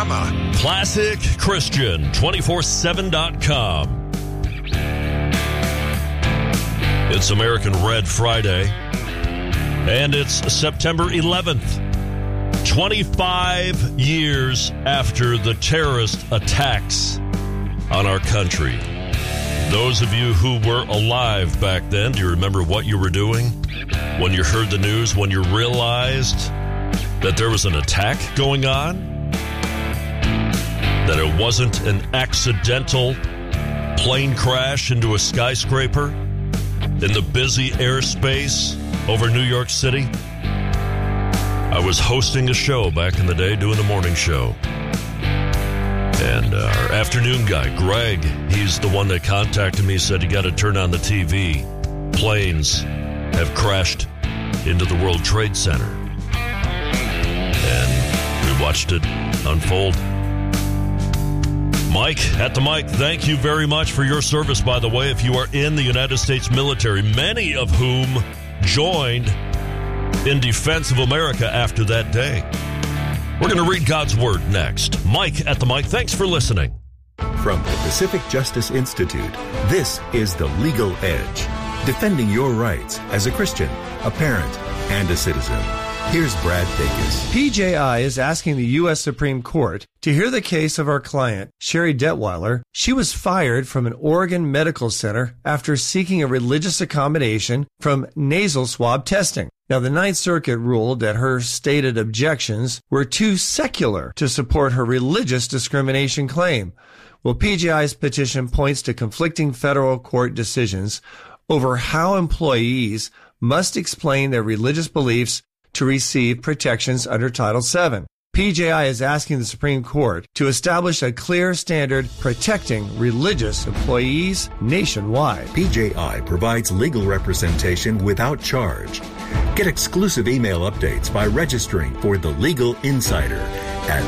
drama. Classic Christian 247.com. It's American Red Friday, and it's September 11th, 25 years after the terrorist attacks on our country. Those of you who were alive back then, do you remember what you were doing when you heard the news, when you realized that there was an attack going on? That it wasn't an accidental plane crash into a skyscraper in the busy airspace over New York City? I was hosting a show back in the day, doing the morning show. And our afternoon guy, Greg, he's the one that contacted me, said, you got to turn on the TV. Planes have crashed into the World Trade Center. And we watched it unfold. Mike, at the mic, thank you very much for your service, by the way. If you are in the United States military, many of whom joined in defense of America after that day. We're going to read God's Word next. Mike, at the mic, thanks for listening. From the Pacific Justice Institute, this is The Legal Edge, defending your rights as a Christian, a parent, and a citizen. Here's Brad Dacus. PJI is asking the U.S. Supreme Court to hear the case of our client, Sherry Detweiler. She was fired from an Oregon medical center after seeking a religious accommodation from nasal swab testing. Now, the Ninth Circuit ruled that her stated objections were too secular to support her religious discrimination claim. Well, PJI's petition points to conflicting federal court decisions over how employees must explain their religious beliefs to receive protections under Title VII. PJI is asking the Supreme Court to establish a clear standard protecting religious employees nationwide. PJI provides legal representation without charge. Get exclusive email updates by registering for The Legal Insider at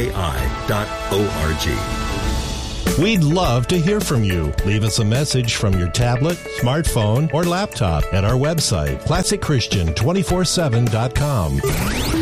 pji.org. We'd love to hear from you. Leave us a message from your tablet, smartphone, or laptop at our website, ClassicChristian247.com.